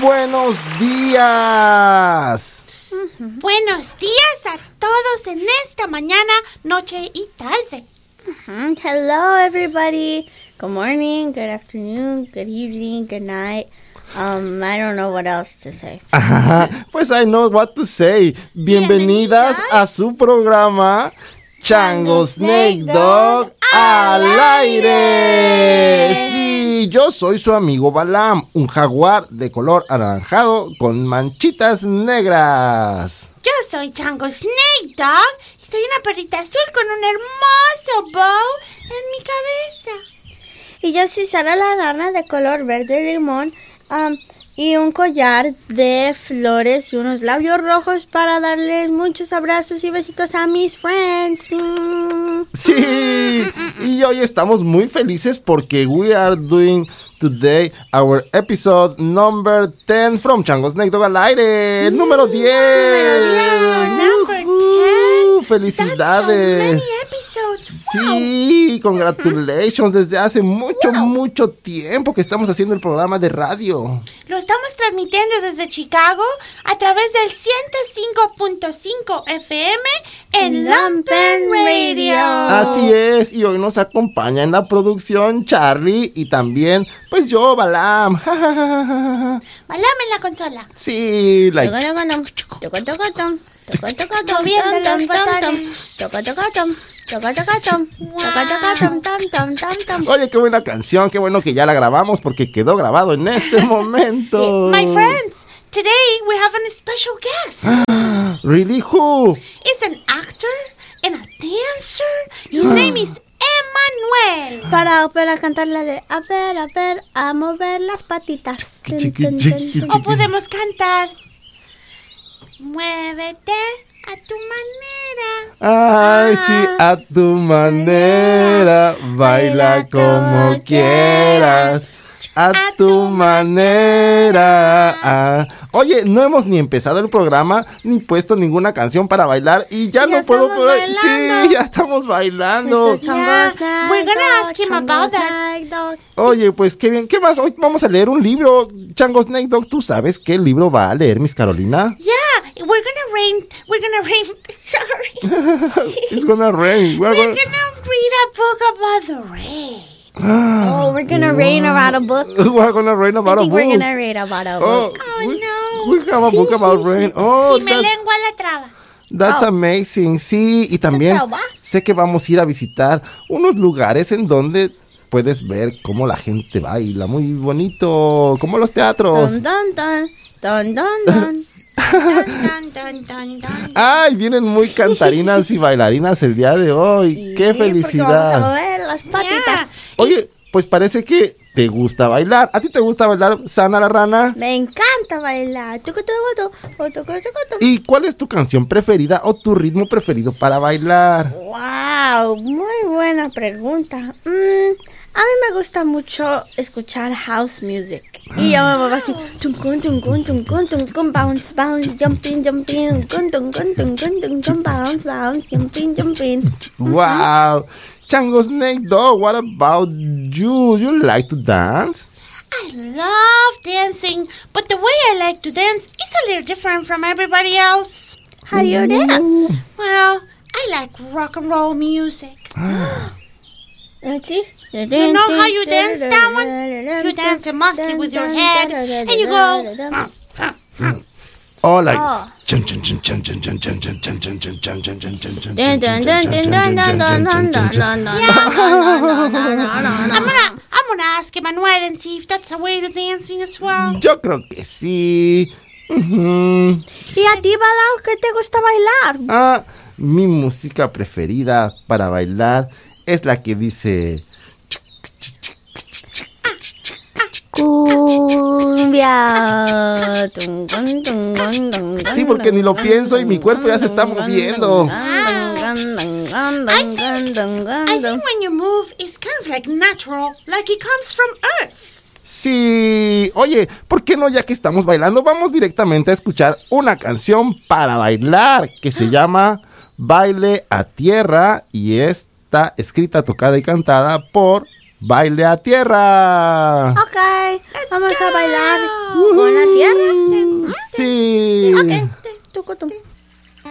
buenos días. Buenos días a todos en esta mañana, noche y tarde. Hello, everybody. Good morning, good afternoon, good evening, good night. I don't know what else to say. Pues I know what to say. Bienvenidas a su programa Chango Snake Dog al aire. Sí, yo soy su amigo Balam, un jaguar de color anaranjado con manchitas negras. Yo soy Chango Snake Dog y soy una perrita azul con un hermoso bow en mi cabeza. Y yo soy Sara la rana de color verde limón y un collar de flores y unos labios rojos para darles muchos abrazos y besitos a mis friends. Sí, y hoy estamos muy felices porque we are doing today our episode number 10 from Chango Snake Dog al aire, número 10. ¡Felicidades! Sí, congratulations. Desde hace mucho tiempo que estamos haciendo el programa de radio. Lo estamos transmitiendo desde Chicago a través del 105.5 FM en Lampen Radio. Así es, y hoy nos acompaña en la producción Charlie y también, pues yo, Balam. Balam en la consola. Sí, like. Oye, qué buena canción, qué bueno que ya la grabamos porque quedó grabado en este momento. My friends, today we have a special guest. Really, who? He's an actor and a dancer. His name is Emmanuel. Para cantar la de a ver, a mover las patitas. O podemos cantar Muévete a tu manera. Ay, sí, a tu manera. Baila como quieras. A tu manera. Oye, no hemos ni empezado el programa ni puesto ninguna canción para bailar y ya no puedo. Sí, ya estamos bailando. Yeah. We're gonna ask him about that. Oye, pues qué bien. ¿Qué más? Hoy vamos a leer un libro. Chango Snake Dog, ¿tú sabes qué libro va a leer, Miss Carolina? Yeah, we're gonna rain. Sorry. It's gonna rain. We're gonna read a book about the rain. We're gonna rain about a book. We're gonna rain about a book. We're gonna read about a book. No. We have a book about rain. Oh, si me lengua la traba. That's amazing. Sí, y también sé que vamos a ir a visitar unos lugares en donde puedes ver cómo la gente baila. Muy bonito, como los teatros. Ay, vienen muy cantarinas y bailarinas el día de hoy. Sí, ¡qué felicidad! Vamos a mover las patitas. Oye, pues parece que te gusta bailar. ¿A ti te gusta bailar, Sana la rana? Me encanta bailar. ¿Y cuál es tu canción preferida o tu ritmo preferido para bailar? Wow, muy buena pregunta. A mí me gusta mucho escuchar house music. Y yo me muevo así. Bounce, bounce, jumping, jumping. Bounce, bounce, jumping. Wow. Chango Snake Dog, what about you? You like to dance? I love dancing, but the way I like to dance is a little different from everybody else. How do you dance? Well, I like rock and roll music. You know how you dance that one? You dance a musty with your head, and you go. Oh, like. I'm gonna ask Emmanuel and see if that's a way to dancing as well. Yo creo que sí. ¿Y a ti, Balam, qué te gusta bailar? Mi música preferida para bailar es la que dice cumbia. Sí, porque ni lo pienso y mi cuerpo ya se está moviendo. I think when you move, it's kind of like natural, like it comes from earth. Sí, oye, ¿por qué no, ya que estamos bailando, vamos directamente a escuchar una canción para bailar que se llama Baile a Tierra y está escrita, tocada y cantada por baile a tierra. Ok, vamos a bailar con la tierra.